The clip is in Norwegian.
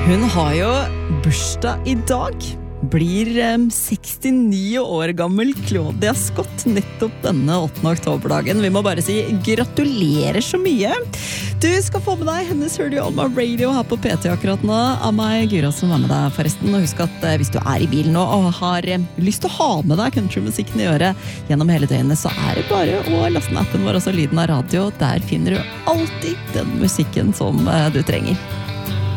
Hun har jo bursdag I dag. Blir 69 år gammel Claudia Scott nettopp denne 8. oktoberdagen. Vi må bare si gratulerer så mye. Du skal få med deg hennes Heard You On My Radio her på PT akkurat nå. Av meg, Gyra, som var med deg forresten. Og husk at hvis du I bilen nå og har lyst til å ha med deg countrymusikken I øret gjennom hele døgnet, så det bare å laste ned appen vår, altså lyden av radio. Der finner du alltid den musikken som du trenger.